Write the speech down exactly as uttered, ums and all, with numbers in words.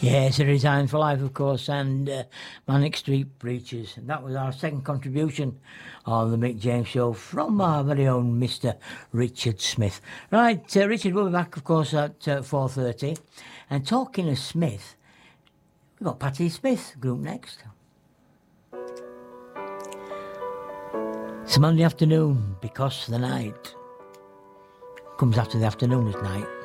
Yes, a Resigned for Life, of course, and uh, Manic Street Preachers. And that was our second contribution on the Mick James Show from our very own Mister Richard Smith. Right, uh, Richard will be back, of course, at uh, four thirty. And talking of Smith, we've got Patti Smith group next. It's a Monday afternoon, because the night comes after the afternoon is night.